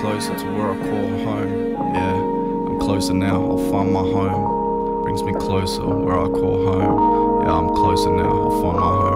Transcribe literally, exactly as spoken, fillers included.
closer to where I call home. Yeah, I'm closer now, I'll find my home. Brings me closer where I call home. Yeah, I'm closer now, I'll find my home.